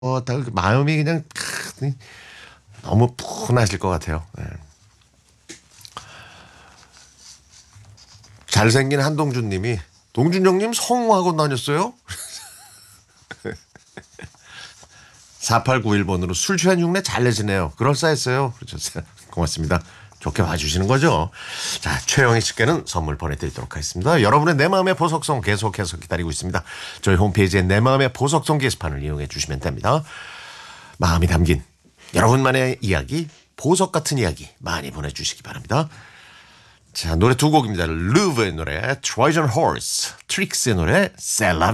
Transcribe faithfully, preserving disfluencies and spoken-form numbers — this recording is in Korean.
어, 다 마음이 그냥 크, 너무 푸근하실 것 같아요. 네. 잘생긴 한동준 님이 동준 형님 성우학원 다녔어요? 사팔구일 번으로 술 취한 흉내 잘 내시네요. 그럴싸했어요. 그렇죠. 고맙습니다. 좋게 봐주시는 거죠. 자, 최영희 씨께는 선물 보내드리도록 하겠습니다. 여러분의 내 마음의 보석송 계속해서 기다리고 있습니다. 저희 홈페이지에 내 마음의 보석송 게시판을 이용해 주시면 됩니다. 마음이 담긴 여러분만의 이야기, 보석 같은 이야기 많이 보내주시기 바랍니다. 자, 노래 두 곡입니다. 루브의 노래 Trojan Horse, 트릭스의 노래 C'est la